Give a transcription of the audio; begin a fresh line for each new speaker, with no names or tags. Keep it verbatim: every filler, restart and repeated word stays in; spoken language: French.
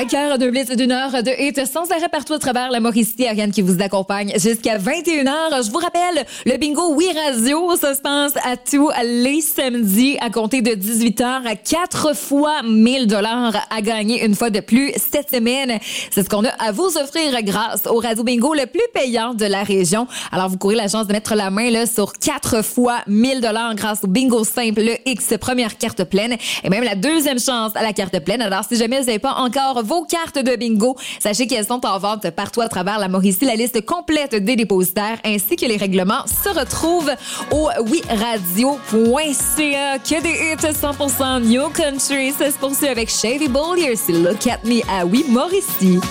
Le cœur de blitz d'une heure de hit sans arrêt partout à travers la Mauricie. Ariane qui vous accompagne jusqu'à vingt et une heures. Je vous rappelle, le bingo Oui Radio, ça se passe à tous les samedis à compter de dix-huit heures. Quatre fois mille dollars à gagner une fois de plus cette semaine. C'est ce qu'on a à vous offrir grâce au Radio Bingo le plus payant de la région. Alors, vous courez la chance de mettre la main là sur quatre fois mille dollars grâce au bingo simple, le X première carte pleine et même la deuxième chance à la carte pleine. Alors, si jamais vous n'avez pas encore vos cartes de bingo, sachez qu'elles sont en vente partout à travers la Mauricie. La liste complète des dépositaires ainsi que les règlements se retrouvent au oui radio point c a. Que des hits cent pour cent New Country. Ça se poursuit avec Chevy Bollier. C'est Look at Me à Oui Mauricie.